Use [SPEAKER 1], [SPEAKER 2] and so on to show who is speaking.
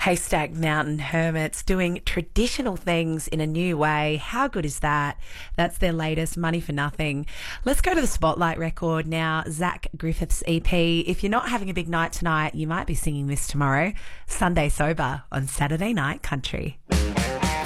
[SPEAKER 1] Haystack Mountain Hermits doing traditional things in a new way. How good is that? That's their latest, Money for Nothing. Let's go to the Spotlight record now. Zach Griffith's EP. If you're not having a big night tonight, you might be singing this tomorrow. Sunday Sober on Saturday Night Country.